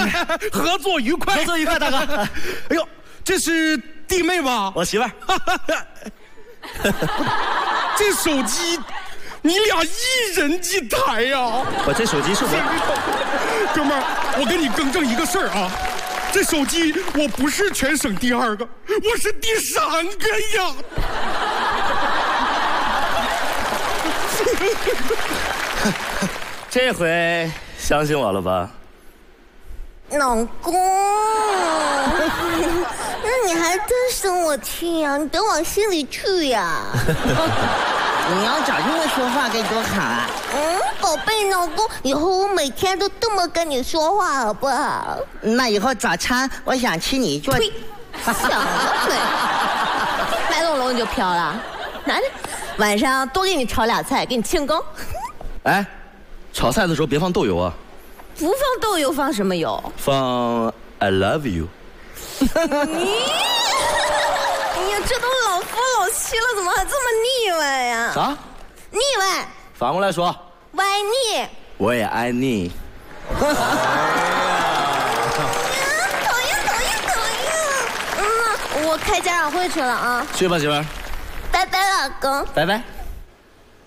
合作愉快， 合作愉快，大哥。 哎呦，这是弟妹吧？ 我媳妇儿。 这手机，你俩一人一台呀？ 我这手机是我。 哥们儿，我跟你更正一个事儿啊，这手机我不是全省第2个，我是第3个呀。 这回相信我了吧？ 老公，那你还真生我气呀？你别往心里去呀。 你要早这么说话该多好啊！ 宝贝老公，以后我每天都这么跟你说话好不好？ 那以后早餐我想吃你做。 呸！想得美，卖弄龙你就飘了。拿着，晚上多给你炒俩菜，给你庆功。 哎，炒菜的时候别放豆油啊。 不放豆油，放什么油？ 放 I love you。 哎呀，这都老夫老妻了，怎么还这么腻歪呀？ 啥？ 腻歪。 反过来说。 歪腻。 我也爱你。 讨厌。我开家长会去了啊。 去吧，媳妇儿。 拜拜，老公。 拜拜。